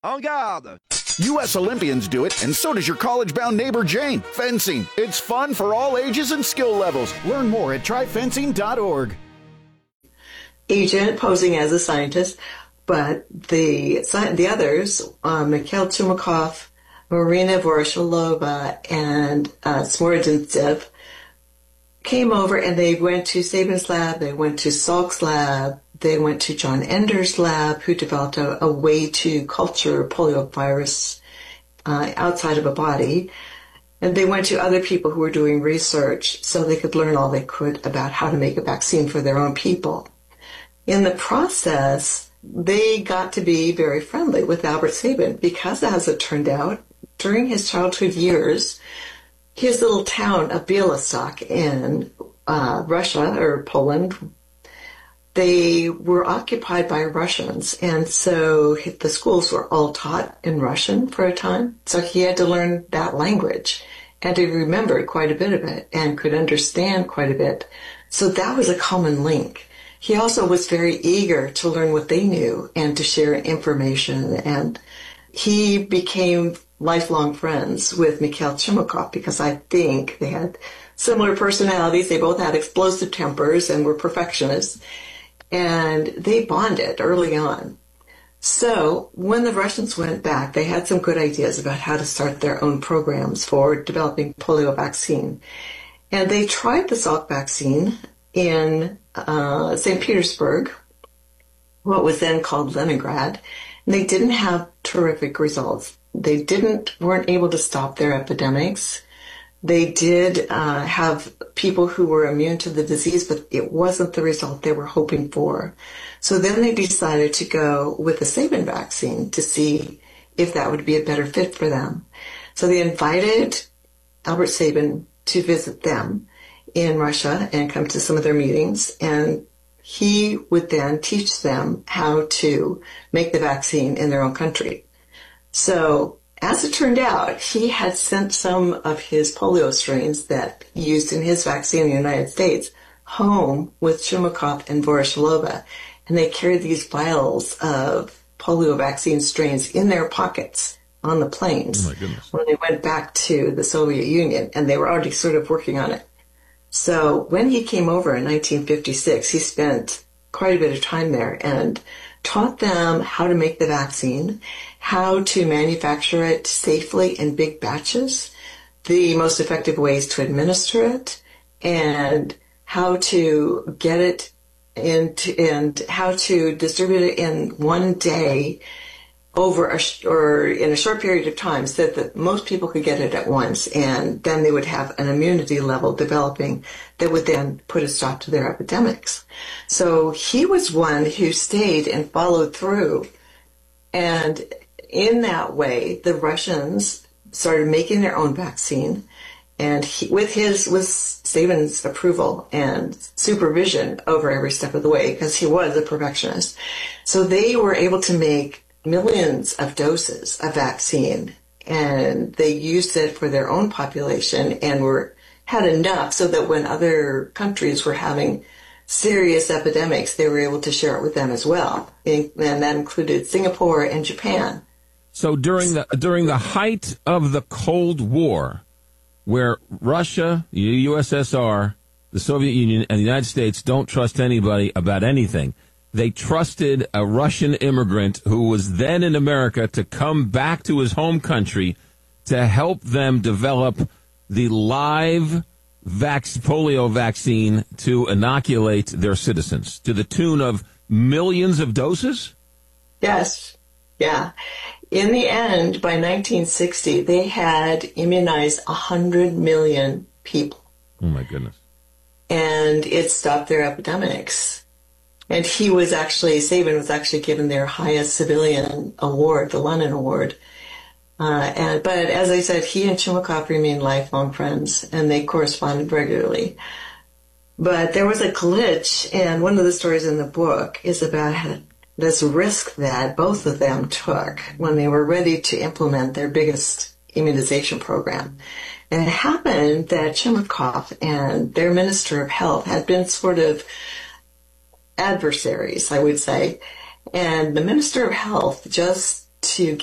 En garde! U.S. Olympians do it, and so does your college-bound neighbor Jane. Fencing. It's fun for all ages and skill levels. Learn more at tryfencing.org. Agent posing as a scientist, but the others, Mikhail Chumakov, Marina Voroshilova, and Smordintsev, came over and they went to Sabin's lab, they went to Salk's lab, they went to John Ender's lab, who developed a way to culture poliovirus outside of a body. And they went to other people who were doing research so they could learn all they could about how to make a vaccine for their own people. In the process, they got to be very friendly with Albert Sabin because, as it turned out, during his childhood years, his little town of Bialystok in Russia or Poland, they were occupied by Russians, and so the schools were all taught in Russian for a time. So he had to learn that language, and he remembered quite a bit of it and could understand quite a bit. So that was a common link. He also was very eager to learn what they knew and to share information, and he became lifelong friends with Mikhail Chumakov because I think they had similar personalities. They both had explosive tempers and were perfectionists. And they bonded early on. So when the Russians went back, they had some good ideas about how to start their own programs for developing polio vaccine. And they tried the Salk vaccine in St. Petersburg, what was then called Leningrad, and they didn't have terrific results. They weren't able to stop their epidemics. They did have people who were immune to the disease, but it wasn't the result they were hoping for. So then they decided to go with the Sabin vaccine to see if that would be a better fit for them. So they invited Albert Sabin to visit them in Russia and come to some of their meetings, and he would then teach them how to make the vaccine in their own country. So as it turned out, he had sent some of his polio strains that he used in his vaccine in the United States home with Chumakov and Voroshilova, and they carried these vials of polio vaccine strains in their pockets on the planes when they went back to the Soviet Union, and they were already sort of working on it. So when he came over in 1956, he spent quite a bit of time there and taught them how to make the vaccine, how to manufacture it safely in big batches, the most effective ways to administer it, and how to get it into, and how to distribute it in one day or in a short period of time so that most people could get it at once, and then they would have an immunity level developing that would then put a stop to their epidemics. So he was one who stayed and followed through, and in that way the Russians started making their own vaccine, and with Sabin's approval and supervision over every step of the way, because he was a perfectionist. So they were able to make millions of doses of vaccine, and they used it for their own population and had enough so that when other countries were having serious epidemics, they were able to share it with them as well. And that included Singapore and Japan. So during the height of the Cold War, where Russia, the USSR, the Soviet Union, and the United States don't trust anybody about anything, they trusted a Russian immigrant who was then in America to come back to his home country to help them develop the live polio vaccine to inoculate their citizens to the tune of millions of doses? Yes. Yeah. In the end, by 1960, they had immunized 100 million people. Oh, my goodness. And it stopped their epidemics. And Sabin was actually given their highest civilian award, the Lenin Award. But as I said, he and Chumakov remained lifelong friends, and they corresponded regularly. But there was a glitch, and one of the stories in the book is about this risk that both of them took when they were ready to implement their biggest immunization program. And it happened that Chumakov and their Minister of Health had been sort of adversaries, I would say. And the Minister of Health, just to